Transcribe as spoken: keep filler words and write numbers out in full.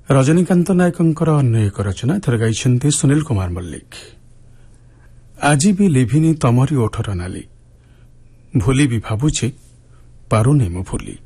रजनीकांत नायकंकर अन्य एक रचना एथर गाइछन्ते सुनील कुमार मल्लिक। आज भी लिभिनी तमरी ओठर नाली, भूली भी भाबुछि पारुनी मु भूली।